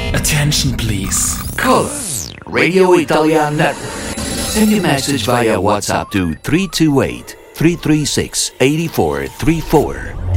Attention please. Call us, Radio Italian Network. Send your message via WhatsApp to 328-336-8434